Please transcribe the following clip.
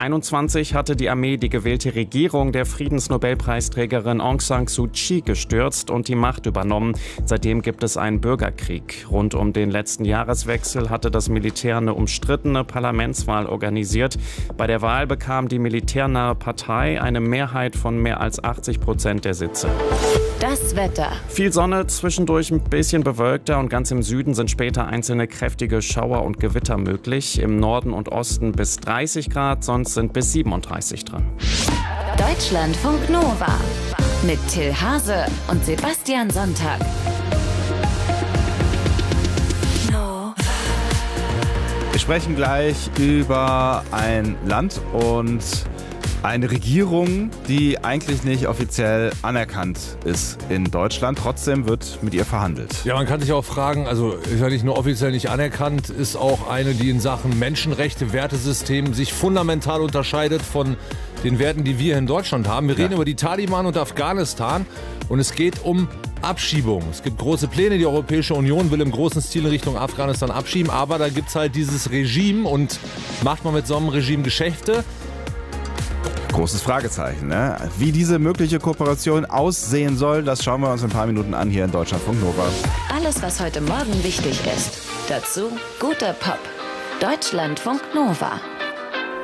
2021 hatte die Armee die gewählte Regierung der Friedensnobelpreisträgerin Aung San Suu Kyi gestürzt und die Macht übernommen. Seitdem gibt es einen Bürgerkrieg. Rund um den letzten Jahreswechsel hatte das Militär eine umstrittene Parlamentswahl organisiert. Bei der Wahl bekam die militärnahe Partei eine Mehrheit von mehr als 80% der Sitze. Das Wetter. Viel Sonne, zwischendurch ein bisschen bewölkter und ganz im Süden sind später einzelne kräftige Schauer und Gewitter möglich. Im Norden und Osten bis 30 Grad, sonst sind bis 37 drin. Deutschlandfunk Nova mit Till Hase und Sebastian Sonntag. Wir sprechen gleich über ein Land und eine Regierung, die eigentlich nicht offiziell anerkannt ist in Deutschland. Trotzdem wird mit ihr verhandelt. Ja, man kann sich auch fragen, also ist ja nicht nur offiziell nicht anerkannt, ist auch eine, die in Sachen Menschenrechte, Wertesystem sich fundamental unterscheidet von den Werten, die wir in Deutschland haben. Wir reden über die Taliban und Afghanistan und es geht um Abschiebung. Es gibt große Pläne, die Europäische Union will im großen Stil in Richtung Afghanistan abschieben, aber da gibt es halt dieses Regime und macht man mit so einem Regime Geschäfte? Großes Fragezeichen, ne? Wie diese mögliche Kooperation aussehen soll, das schauen wir uns in ein paar Minuten an hier in Deutschlandfunk Nova. Alles, was heute Morgen wichtig ist. Dazu guter Pop. Deutschlandfunk Nova.